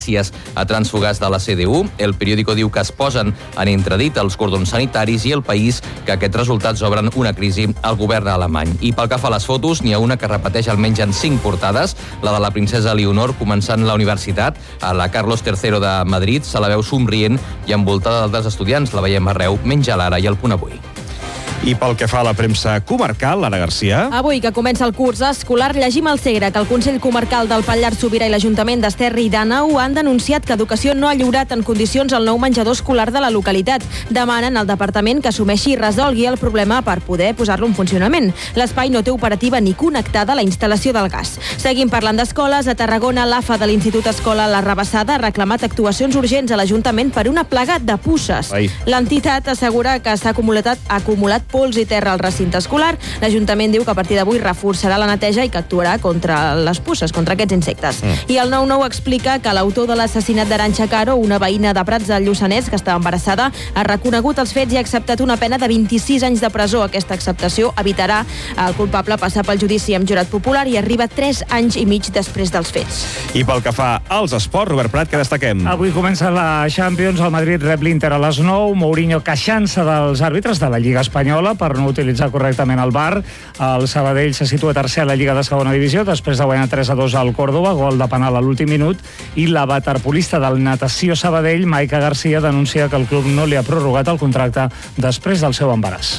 a trànsfugues de la CDU. El periòdico diu que es posen en entredit els cordons sanitaris i El País que aquests resultats obren una crisi al govern alemany. I pel que fa a les fotos, n'hi ha una que repeteix almenys en 5 portades, la de la princesa Leonor començant la universitat. A la Carlos III de Madrid se la veu somrient i envoltada d'altres estudiants. La veiem arreu, menja l'Ara i El Punt Avui. I pel que fa a la premsa comarcal, Lara Garcia. Avui, que comença el curs escolar, llegim al Segre que el Consell Comarcal del Pallars Sobirà i l'Ajuntament d'Esterri i d'Àneu han denunciat que Educació no ha lliurat en condicions el nou menjador escolar de la localitat. Demanen al departament que assumeixi i resolgui el problema per poder posar-lo en funcionament. L'espai no té operativa ni connectada a la instal·lació del gas. Seguim parlant d'escoles. A Tarragona, l'AFA de l'Institut Escola La Rabassada ha reclamat actuacions urgents a l'Ajuntament per una plaga de puces. L'entitat assegura que s'ha acumulat pols i terra al recinte escolar. L'Ajuntament diu que a partir d'avui reforçarà la neteja i que actuarà contra les puces, contra aquests insectes. I el 9-9 explica que l'autor de l'assassinat d'Arantxa Caro, una veïna de Prats del Lluçanès que estava embarassada, ha reconegut els fets i ha acceptat una pena de 26 anys de presó. Aquesta acceptació evitarà al culpable passar pel judici amb jurat popular i arriba 3 anys i mig després dels fets. I pel que fa als esports, Robert Prat, que destaquem? Avui comença la Champions, el Madrid rep l'Inter a les 9, Mourinho queixant-se dels àrbitres de la Lliga Espanyola per no utilitzar correctament el VAR. El Sabadell se situa tercer a la Lliga de Segona Divisió després de guanyar 3-2 al Córdoba, gol de penal a l'últim minut, i la waterpolista del Natació Sabadell, Maica Garcia, denuncia que el club no li ha prorrogat el contracte després del seu embaràs.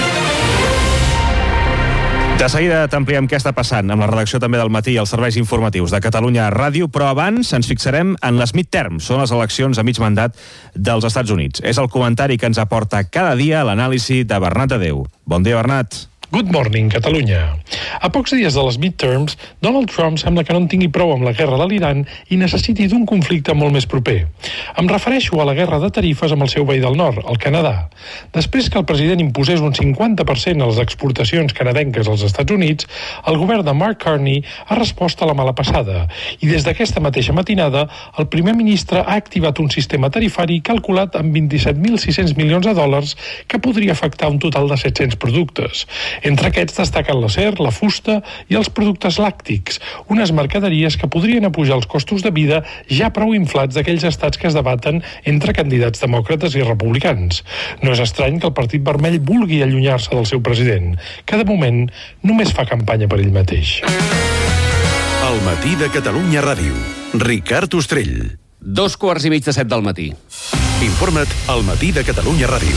De seguida t'ampliem què està passant amb la redacció també del Matí i els serveis informatius de Catalunya Ràdio, però abans ens fixarem en les midterms, són les eleccions a mig mandat dels Estats Units. És el comentari que ens aporta cada dia l'anàlisi de Bernat Adeu. Bon dia, Bernat. Good morning, Catalunya. A pocs dies de les midterms, Donald Trump sembla que no en tingui prou amb la guerra de l'Iran i necessiti d'un conflicte molt més proper. Em refereixo a la guerra de tarifes amb el seu veí del nord, el Canadà. Després que el president imposés un 50% a les exportacions canadenques als Estats Units, el govern de Mark Carney ha respost a la mala passada. I des d'aquesta mateixa matinada, el primer ministre ha activat un sistema tarifari calculat amb 27.600 milions de dòlars que podria afectar un total de 700 productes. Entre aquests destaquen l'acer, la fusta i els productes làctics, unes mercaderies que podrien apujar els costos de vida ja prou inflats d'aquells estats que es debaten entre candidats demòcrates i republicans. No és estrany que el Partit Vermell vulgui allunyar-se del seu president, que de moment només fa campanya per ell mateix. El Matí de Catalunya Ràdio. Ricard Ostrell. 2:15 del matí. Informa't al Matí de Catalunya Ràdio.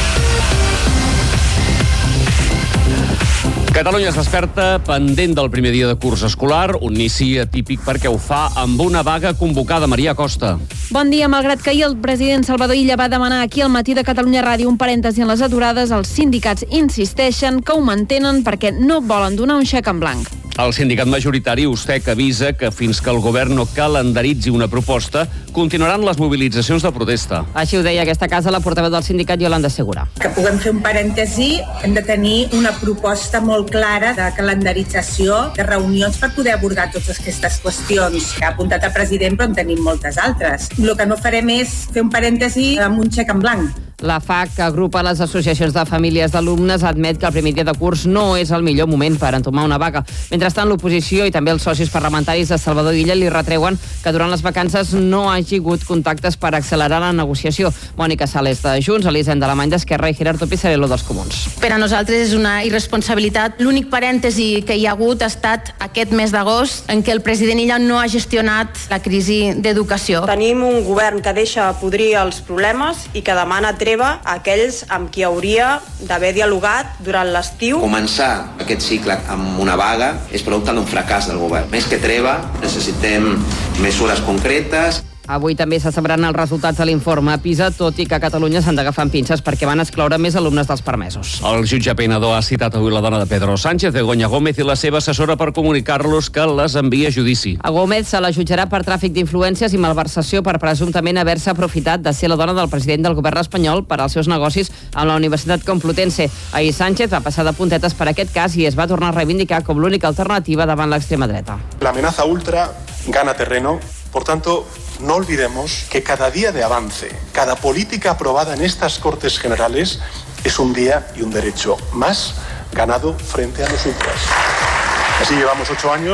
Catalunya es desperta pendent del primer dia de curs escolar, un inici atípic perquè ho fa amb una vaga convocada. Maria Costa. Bon dia. Malgrat que ahir el president Salvador Illa va demanar aquí al Matí de Catalunya Ràdio un parèntesi en les aturades, els sindicats insisteixen que ho mantenen perquè no volen donar un xec en blanc. El sindicat majoritari USTEC avisa que fins que el govern no calendaritzi una proposta, continuaran les mobilitzacions de protesta. Així ho deia aquesta casa la portaveu del sindicat, Yolanda Segura. Que puguem fer un parèntesi, hem de tenir una proposta molt clara de calendarització de reunions per poder abordar totes aquestes qüestions que ha apuntat el president, però en tenim moltes altres. El que no farem és fer un parèntesi amb un xec en blanc. La FAC, que agrupa les associacions de famílies d'alumnes, admet que el primer dia de curs no és el millor moment per entomar una vaga. Mentrestant, l'oposició i també els socis parlamentaris de Salvador Illa li retreuen que durant les vacances no hagi hagut contactes per accelerar la negociació. Mònica Sales de Junts, Elisenda Alemany d'Esquerra i Gerardo Pizzarello dels Comuns. Per a nosaltres és una irresponsabilitat. L'únic parèntesi que hi ha hagut ha estat aquest mes d'agost en què el president Illa no ha gestionat la crisi d'educació. Tenim un govern que deixa podrir els problemes i que demana treva a aquells amb qui hauria d'haver dialogat durant l'estiu. Començar aquest cicle amb una vaga és producte d'un fracàs del govern. Més que treva, necessitem mesures concretes. Avui també se sabran els resultats de l'informe PISA, tot i que a Catalunya s'han d'agafar amb pinces perquè van excloure més alumnes dels permesos. El jutge penedor ha citat avui la dona de Pedro Sánchez, Begoña Gómez, i la seva assessora per comunicar-los que les envia a judici. A Gómez se la jutjarà per tràfic d'influències i malversació per presumptament haver-se aprofitat de ser la dona del president del govern espanyol per als seus negocis amb la Universitat Complutense. Ahir Sánchez va passar de puntetes per aquest cas i es va tornar a reivindicar com l'única alternativa davant l'extrema dreta. La amenaza ultra gana terreno, por tanto, no olvidemos que cada día de avance, cada política aprobada en estas Cortes Generales es un día y un derecho más ganado frente a nosotras. Así llevamos 8 años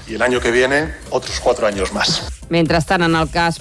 y el año que viene otros 4 años más. Mentrestant, en el cas